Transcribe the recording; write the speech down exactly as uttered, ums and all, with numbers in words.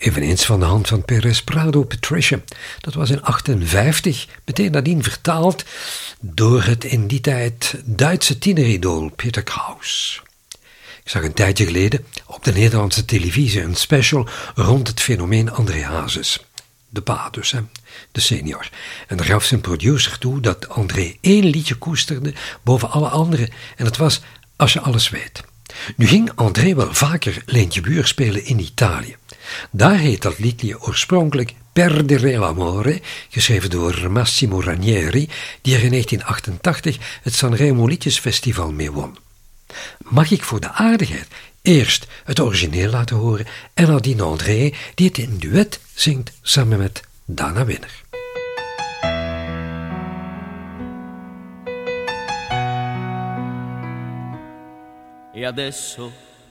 Eveneens van de hand van Pérez Prado, Patricia. Dat was in achtenvijftig, meteen nadien vertaald door het in die tijd Duitse tieneridool Peter Kraus. Ik zag een tijdje geleden op de Nederlandse televisie een special rond het fenomeen André Hazes. De pa dus, hè, de senior. En daar gaf zijn producer toe dat André één liedje koesterde boven alle andere, en dat was Als je alles weet. Nu ging André wel vaker Leentje Buur spelen in Italië. Daar heet dat liedje oorspronkelijk Perdere l'amore, geschreven door Massimo Ranieri, die er in negentien achtentachtig het Sanremo Liedjesfestival mee won. Mag ik voor de aardigheid eerst het origineel laten horen en nadien André, die het in duet zingt samen met Dana Winner. E adesso